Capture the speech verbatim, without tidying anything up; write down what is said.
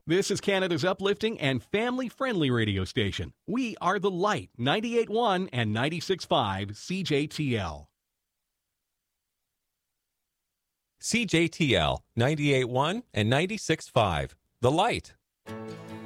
This is Canada's uplifting and family-friendly radio station. We are The Light, ninety-eight point one and ninety-six point five C J T L. C J T L, ninety-eight point one and ninety-six point five. The Light.